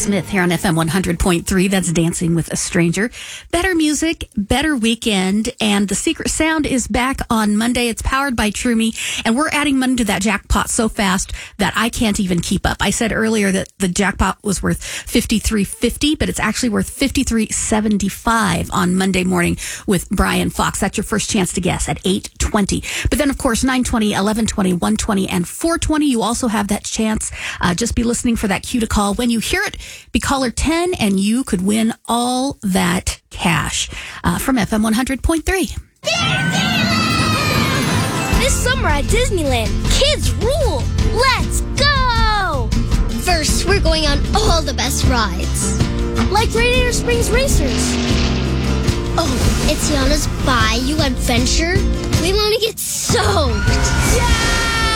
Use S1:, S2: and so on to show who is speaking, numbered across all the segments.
S1: Smith here on FM 100.3. That's Dancing with a Stranger. Better music, better weekend, and the Secret Sound is back on Monday. It's powered by TrueMe, and we're adding money to that jackpot so fast that I can't even keep up. I said earlier that the jackpot was worth $53.50, but it's actually worth $53.75 on Monday morning with Brian Fox. That's your first chance to guess at 8:20. But then, of course, 9:20, 11:20, 1:20, and 4:20, you also have that chance. Just be listening for that cue to call. When you hear it, be caller 10, and you could win all that cash from FM 100.3.
S2: This summer at Disneyland, kids rule! Let's go!
S3: First, we're going on all the best rides.
S2: Like Radiator Springs Racers.
S3: Oh, it's Tiana's Bayou Adventure. We want to get soaked.
S2: Yeah!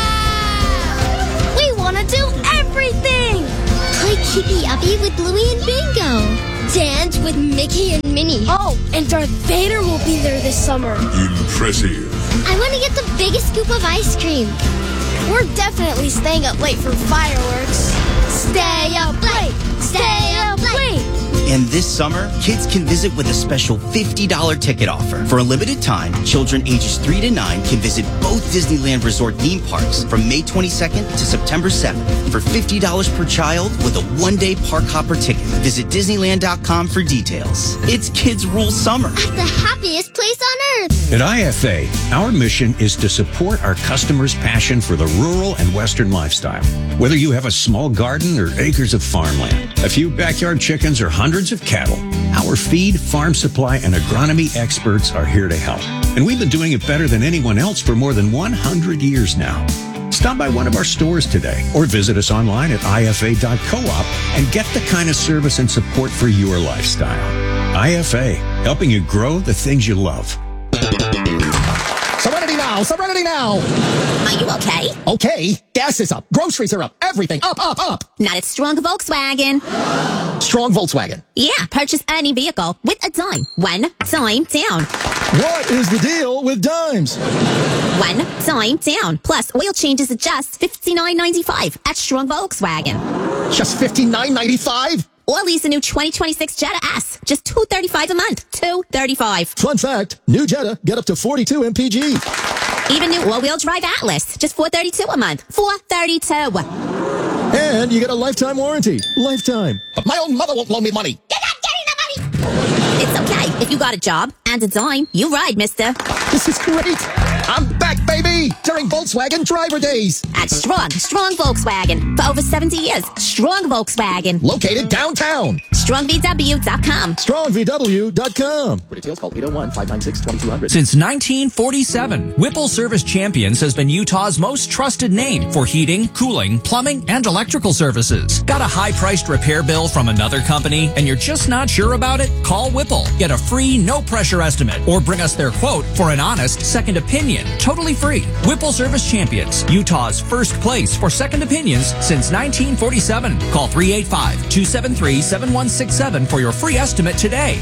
S2: We want to do everything!
S3: Play Keepy Uppy with Bluey and Bingo. Dance with Mickey and Minnie.
S2: Oh, and Darth Vader will be there this summer.
S4: Impressive.
S3: I want to get the biggest scoop of ice cream.
S2: We're definitely staying up late for fireworks. Stay up late! Stay up late!
S5: And this summer, kids can visit with a special $50 ticket offer. For a limited time, children ages 3 to 9 can visit both Disneyland Resort theme parks from May 22nd to September 7th for $50 per child with a one-day park hopper ticket. Visit Disneyland.com for details. It's Kids Rule Summer.
S3: At the happiest place on earth.
S6: At IFA, our mission is to support our customers' passion for the rural and Western lifestyle. Whether you have a small garden or acres of farmland, a few backyard chickens or hundreds of cattle, our feed, farm supply, and agronomy experts are here to help. And we've been doing it better than anyone else for more than 100 years now. Stop by one of our stores today or visit us online at ifa.coop and get the kind of service and support for your lifestyle. IFA, helping you grow the things you love.
S7: Serenity now!
S8: Are you okay?
S7: Okay, gas is up, groceries are up, everything up.
S8: Not at Strong Volkswagen.
S7: Strong Volkswagen.
S8: Yeah, purchase any vehicle with a dime. One time down.
S7: What is the deal with dimes?
S8: One time down. Plus, oil changes at just $59.95 at Strong Volkswagen.
S7: Just $59.95?
S8: Or lease a new 2026 Jetta S. Just $235 a month. $235.
S7: Fun fact, new Jetta get up to 42 mpg.
S8: Even new all-wheel drive Atlas. Just $432 a month. $432.
S7: And you get a lifetime warranty. Lifetime. But my own mother won't loan me money.
S8: You're not getting the money! It's okay. If you got a job and a dime, you ride, mister.
S7: This is great. I'm back, baby, during Volkswagen Driver Days.
S8: At Strong Volkswagen. For over 70 years, Strong Volkswagen.
S7: Located downtown.
S8: StrongVW.com.
S7: StrongVW.com. For details, call 801-596-2200.
S9: Since 1947, Whipple Service Champions has been Utah's most trusted name for heating, cooling, plumbing, and electrical services. Got a high-priced repair bill from another company and you're just not sure about it? Call Whipple. Get a free, no-pressure estimate or bring us their quote for an honest second opinion. Totally free. Whipple Service Champions, Utah's first place for second opinions since 1947. Call 385-273-7167 for your free estimate today.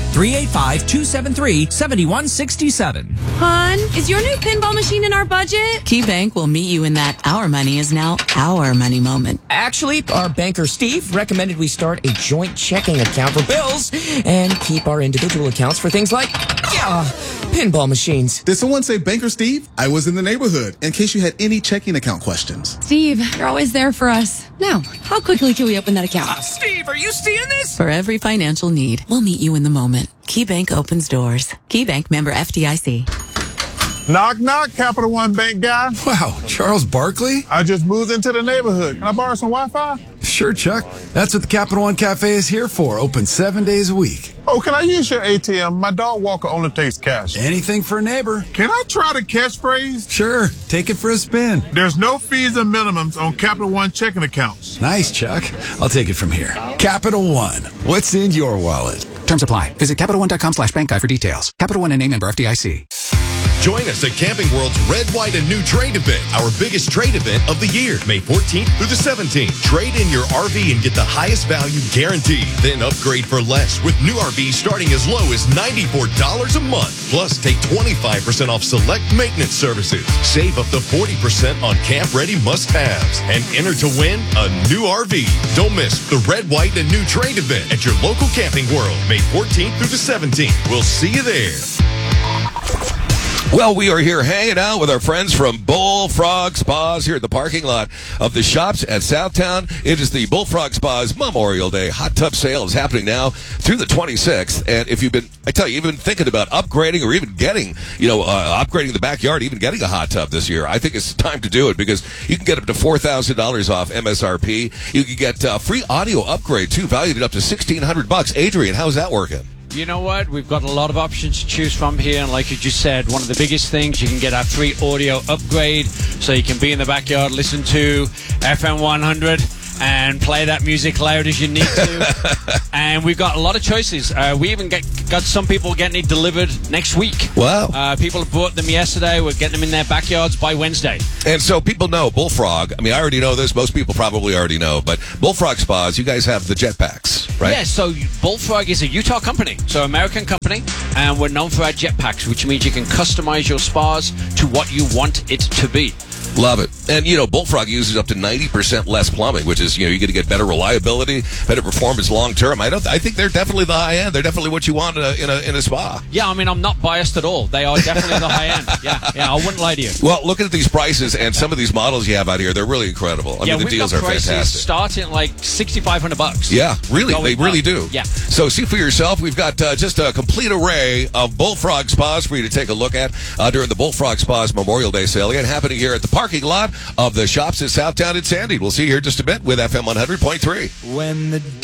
S9: 385-273-7167.
S10: Hon, is your new pinball machine in our budget? KeyBank will meet you in that our money is now our money moment.
S11: Actually, our banker Steve recommended we start a joint checking account for bills and keep our individual accounts for things like, pinball machines.
S4: Did someone say Banker Steve? I was in the neighborhood in case you had any checking account questions.
S10: Steve, you're always there for us. Now, how quickly can we open that account?
S11: Steve, are you seeing this?
S10: For every financial need, we'll meet you in the moment. KeyBank opens doors. KeyBank, member FDIC.
S12: Knock, knock, Capital One Bank guy.
S13: Wow, Charles Barkley?
S12: I just moved into the neighborhood. Can I borrow some Wi-Fi?
S13: Sure, Chuck. That's what the Capital One Cafe is here for. Open 7 days a week.
S12: Oh, can I use your ATM? My dog walker only takes cash.
S13: Anything for a neighbor.
S12: Can I try the catchphrase?
S13: Sure. Take it for a spin.
S12: There's no fees and minimums on Capital One checking accounts.
S13: Nice, Chuck. I'll take it from here. Capital One. What's in your wallet?
S14: Terms apply. Visit CapitalOne.com/bankguide for details. Capital One and name member FDIC. Join us at Camping World's Red, White, and New Trade event, our biggest trade event of the year, May 14th through the 17th. Trade in your RV and get the highest value guaranteed. Then upgrade for less with new RVs starting as low as $94 a month. Plus, take 25% off select maintenance services. Save up to 40% on camp-ready must-haves. And enter to win a new RV. Don't miss the Red, White, and New Trade event at your local Camping World, May 14th through the 17th. We'll see you there.
S15: Well, we are here hanging out with our friends from Bullfrog Spas here at the parking lot of the Shops at Southtown. It is the Bullfrog Spas Memorial Day hot tub sale. Is happening now through the 26th. And if you've been thinking about upgrading or even getting, upgrading the backyard, even getting a hot tub this year, I think it's time to do it because you can get up to $4,000 off MSRP. You can get free audio upgrade too, valued at up to $1,600. Adrian, how's that working?
S16: You know what? We've got a lot of options to choose from here, and like you just said, one of the biggest things, you can get our free audio upgrade, so you can be in the backyard, listen to FM 100, and play that music loud as you need to. And we've got a lot of choices. We even got some people getting it delivered next week.
S15: Wow.
S16: People have bought them yesterday. We're getting them in their backyards by Wednesday.
S15: And so people know Bullfrog. I mean, I already know this. Most people probably already know. But Bullfrog Spas, you guys have the jetpacks, right?
S16: Yeah, so Bullfrog is a Utah company, so American company, and we're known for our jetpacks, which means you can customize your spas to what you want it to be.
S15: Love it. And, Bullfrog uses up to 90% less plumbing, which is, you're going to get better reliability, better performance long term. I think they're definitely the high end. They're definitely what you want in a spa.
S16: Yeah, I mean, I'm not biased at all. They are definitely the high end. Yeah, I wouldn't lie to you.
S15: Well, looking at these prices and some of these models you have out here, they're really incredible. I mean, the deals are fantastic.
S16: Starting at like $6,500.
S15: Yeah, really. They really do.
S16: Yeah.
S15: So see for yourself. We've got just a complete array of Bullfrog Spas for you to take a look at during the Bullfrog Spas Memorial Day sale. Again, happening here at the parking lot of the Shops at Southtown in Sandy. We'll see you here in just a bit with FM 100.3.
S17: When the